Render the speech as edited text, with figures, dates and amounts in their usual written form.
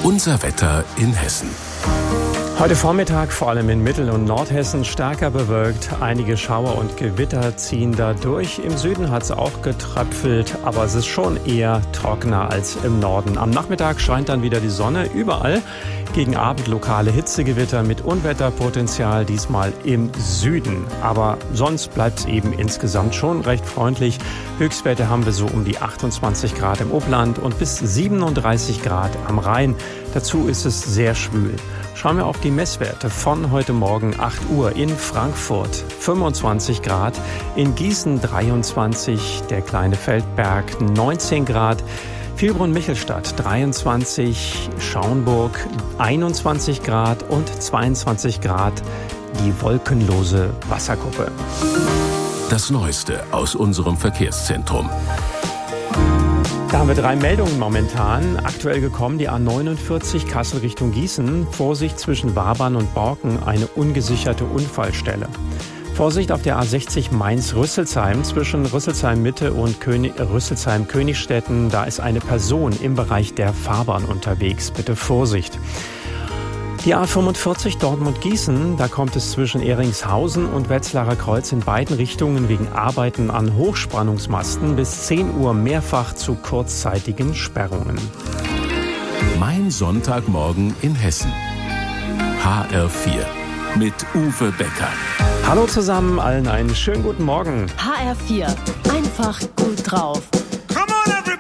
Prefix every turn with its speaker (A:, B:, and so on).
A: Unser Wetter in Hessen.
B: Heute Vormittag vor allem in Mittel- und Nordhessen stärker bewölkt. Einige Schauer und Gewitter ziehen da durch. Im Süden hat es auch getröpfelt, aber es ist schon eher trockener als im Norden. Am Nachmittag scheint dann wieder die Sonne überall. Gegen Abend lokale Hitzegewitter mit Unwetterpotenzial, diesmal im Süden. Aber sonst bleibt es eben insgesamt schon recht freundlich. Höchstwerte haben wir so um die 28 Grad im Upland und bis 37 Grad am Rhein. Dazu ist es sehr schwül. Schauen wir auf die Messwerte von heute Morgen 8 Uhr in Frankfurt 25 Grad, in Gießen 23, der kleine Feldberg 19 Grad, Vilbronn-Michelstadt 23, Schaumburg 21 Grad und 22 Grad die wolkenlose Wasserkuppe.
A: Das Neueste aus unserem Verkehrszentrum.
B: Da haben wir 3 Meldungen momentan. Aktuell gekommen, die A49 Kassel Richtung Gießen. Vorsicht zwischen Wabern und Borken, eine ungesicherte Unfallstelle. Vorsicht auf der A60 Mainz-Rüsselsheim zwischen Rüsselsheim-Mitte und Rüsselsheim-Königstetten. Da ist eine Person im Bereich der Fahrbahn unterwegs. Bitte Vorsicht. Die A45 Dortmund-Gießen, da kommt es zwischen Ehringshausen und Wetzlarer Kreuz in beiden Richtungen wegen Arbeiten an Hochspannungsmasten bis 10 Uhr mehrfach zu kurzzeitigen Sperrungen.
A: Mein Sonntagmorgen in Hessen. HR4 mit Uwe Becker.
B: Hallo zusammen, allen einen schönen guten Morgen.
C: HR4, einfach gut drauf.
D: Come on, everybody!